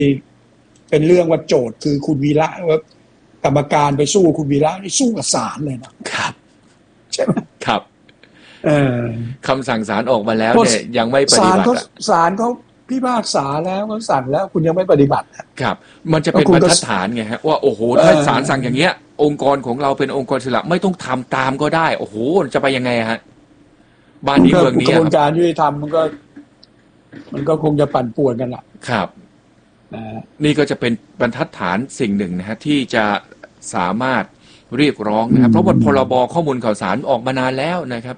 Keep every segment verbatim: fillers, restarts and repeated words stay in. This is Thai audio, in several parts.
เป็นเรื่องว่าโจทย์คือคุณวีระว่ากรรมการไปสู้คุณวีระนี่สู้กับศาลเลยนะครับใช่ไหมครับเออคำสั่งศาลออกมาแล้วเนี่ยยังไม่ปฏิบัติศาลเขาพิพากษาแล้วเขาสั่งแล้วคุณยังไม่ปฏิบัติครับมันจะเป็นบรรทัดฐานไงฮะว่าโอ้โหถ้าศาลสั่งอย่างเงี้ยองค์กรของเราเป็นองค์กรอิสระไม่ต้องทำตามก็ได้โอ้โหจะไปยังไงฮะบ้านนี้เมืองนี้กระบวนการยุติธรรมมันก็มันก็คงจะปั่นป่วนกันแหละครับนี่ก็จะเป็นบรรทัดฐานสิ่งหนึ่งนะฮะที่จะสามารถเรียกร้องนะครับเพราะว่าพรบข้อมูลข่าวสารออกมานานแล้วนะครับ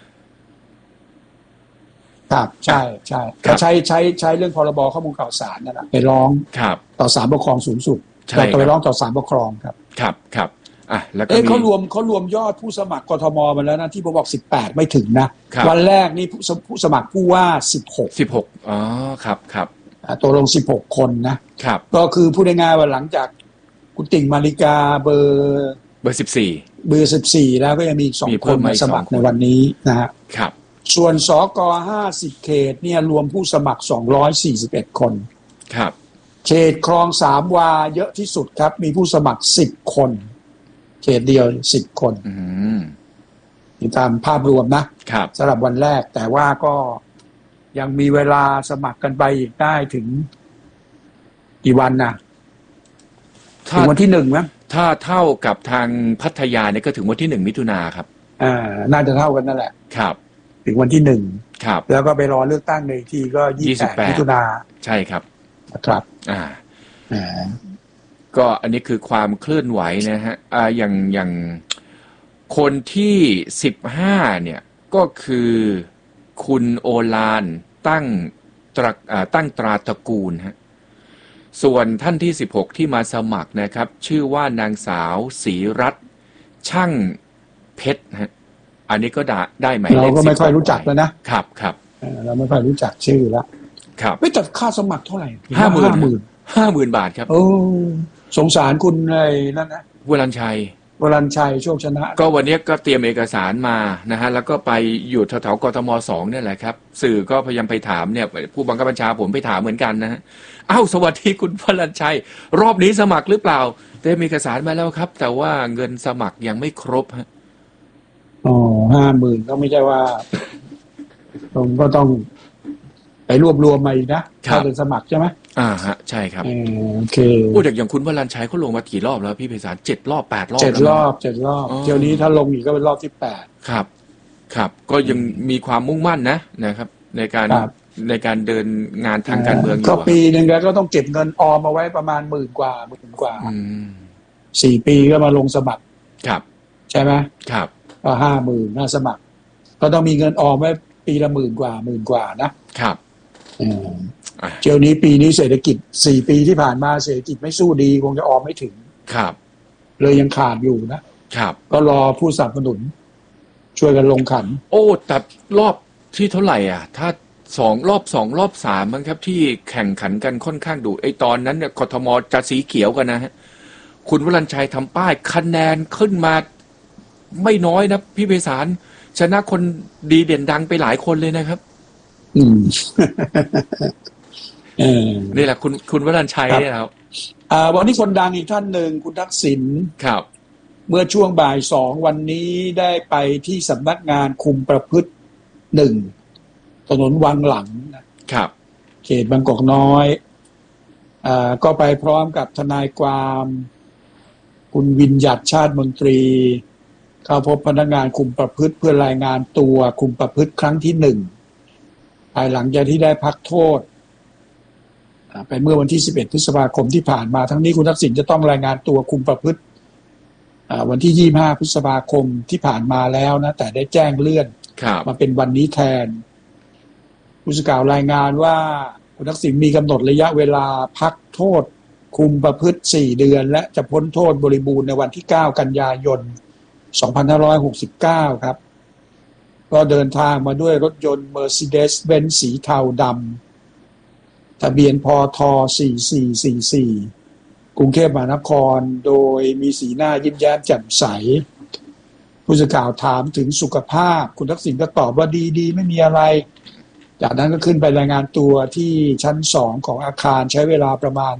ครับใช่ใช่ก็ใช้ใช้ใช้เรื่องพรบข้อมูลข่าวสารนั่นแหละไปร้องต่อศาลปกครองสูงสุดเราไปร้องต่อศาลปกครองครับครับครับอ่ะแล้วก็เขารวมเขารวมยอดผู้สมัครกทมมาแล้วนะที่ผมบอกสิบแปดไม่ถึงนะวันแรกนี่ผู้สมัครผู้ว่าสิบหกสิบหกอ๋อครับครับตัวลงสิบหกคนนะครับก็คือพูดง่ายๆว่าหลังจากคุณติ่งมาริกาเบอร์เบอร์สิบสี่เบอร์สิบสี่แล้วก็ยังมีอีกสองคนมาสมัครในวันนี้นะฮะครับส่วนสกห้าสิบเขตเนี่ยรวมผู้สมัครสองร้อยสี่สิบเอ็ดคนครับเขตคลองสามวาเยอะที่สุดครับมีผู้สมัครสิบคนเขตเดียวสิบคนอืมตามภาพรวมนะครับสำหรับวันแรกแต่ว่าก็ยังมีเวลาสมัครกันไปอีกได้ถึงกี่วันนะถึงวันที่หนึ่งมั้ยถ้าเท่ากับทางพัทยาเนี่ยก็ถึงวันที่หนึ่งมิถุนาครับอ่าน่าจะเท่ากันนั่นแหละครับถึงวันที่หนึ่งครับแล้วก็ไปรอเลือกตั้งในที่ก็ยี่สิบแปดมิถุนาใช่ครับครับอ่าอ่าก็อันนี้คือความเคลื่อนไหวนะฮะอ่าอย่างอย่างคนที่สิบห้าเนี่ยก็คือคุณโอฬารตั้งตระอ่าตั้งตราตระกูลฮะส่วนท่านที่สิบหกที่มาสมัครนะครับชื่อว่านางสาวศรีรัตน์ช่างเพชรฮะอันนี้ก็ได้ได้หมายเลขเราก็ไม่ค่อยรู้จักแล้วนะครับครับเราไม่ค่อยรู้จักชื่อแล้วครับไม่จัดค่าสมัครเท่าไหร่ห้าหมื่นห้าหมื่นบาทครับโอ้สงสารคุณไอ้นั่นนะวรัญชัยวรัญชัยโชคชนะก็วันนี้ก็เตรียมเอกสารมานะฮะแล้วก็ไปอยู่แถวๆกทมสองเนี่ยแหละครับสื่อก็พยายามไปถามเนี่ยผู้บังคับบัญชาผมไปถามเหมือนกันนะฮะอ้าวสวัสดีคุณวรัญชัยรอบนี้สมัครหรือเปล่าเตรียมเอกสารมาแล้วครับแต่ว่าเงินสมัครยังไม่ครบฮะอ๋อห้าหมื่นก็ไม่ใช่ว่าผมก็ต้องไปรวบรวมมาอีกนะถ้าเป็นสมัครใช่ไหมอ่าฮะใช่ครับโอเคพูดอย่างคุณวรัญชัยเขาลงมากี่รอบแล้วพี่ไพศาลเจ็ดรอบแปดรอบเจ็ดรอบเจ็ดรอบเดี๋ยวนี้ถ้าลงอีกก็เป็นรอบที่แปดครับครับก็ยังมีความมุ่งมั่นนะนะครับในการในการเดินงานทางการเมืองอยู่ก็ปีหนึ่งแล้วก็ต้องเก็บเงินออมเอาไว้ประมาณหมื่นกว่าหมื่นกว่าสี่ปีก็มาลงสมัครครับใช่ไหมครับก็ห้าหมื่นน่าสมัครก็ต้องมีเงินออมไว้ปีละหมื่นกว่าหมื่นกว่านะครับเจ้านี้ปีนี้เศรษฐกิจสี่ปีที่ผ่านมาเศรษฐกิจไม่สู้ดีคงจะออมไม่ถึงครับเลยยังขาดอยู่นะครับก็รอผู้สนับสนุนช่วยกันลงขันโอ้แต่รอบที่เท่าไหร่อ่ะถ้าสองรอบสองรอบสามมั้งครับที่แข่งขันกันค่อนข้างดุไอ้ตอนนั้นเนี่ยกทมจะสีเขียวกันนะฮะคุณวรัญชัยทำป้ายคะแนนขึ้นมาไม่น้อยนะพี่ไพศาลชนะคนดีเด่นดังไปหลายคนเลยนะครับอืมนี่แหละคุณคุณวรัญชัยเนี่ยครับอ่าวันนี้คนดังอีกท่านหนึ่งคุณทักษิณครับเมื่อช่วงบ่ายสองวันนี้ได้ไปที่สำนักงานคุมประพฤติหนึ่งถนนวังหลังครับเขตบางกอกน้อยอ่าก็ไปพร้อมกับทนายความคุณวิญญัติชาติมนตรีเข้าพบพนักงานคุมประพฤติเพื่อรายงานตัวคุมประพฤติครั้งที่หนึ่งภายหลังจากที่ได้พักโทษไปเมื่อวันที่สิบเอ็ดพฤษภาคมที่ผ่านมาทั้งนี้คุณทักษิณจะต้องรายงานตัวคุมประพฤติวันที่ยี่สิบห้าพฤษภาคมที่ผ่านมาแล้วนะแต่ได้แจ้งเลื่อนมาเป็นวันนี้แทนผู้สื่อข่าวรายงานว่าคุณทักษิณมีกำหนดระยะเวลาพักโทษคุมประพฤติสี่เดือนและจะพ้นโทษบริบูรณ์ในวันที่เก้ากันยายนสองพันห้าร้อยหกสิบเก้าครับก็เดินทางมาด้วยรถยนต์ Mercedes-Benz สีเทาดำทะเบียนพทสี่สี่สี่สี่กรุงเทพมหานครโดยมีสีหน้ายิ้มแย้มแจ่มใสผู้สื่อข่าวถามถึงสุขภาพคุณทักษิณก็ตอบว่าดีๆไม่มีอะไรจากนั้นก็ขึ้นไปรายงานตัวที่ชั้นสองของอาคารใช้เวลาประมาณ